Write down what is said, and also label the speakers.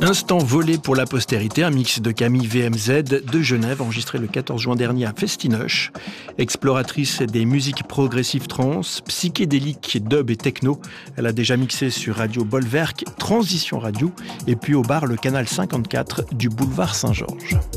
Speaker 1: Instant volé pour la postérité, un mix de Camille VMZ de Genève, enregistré le 14 juin dernier à Festinoche. Exploratrice des musiques progressives trans, psychédéliques, dub et techno, elle a déjà mixé sur Radio Bolwerk, Transition Radio, et puis au bar Le Canal 54 du boulevard Saint-Georges.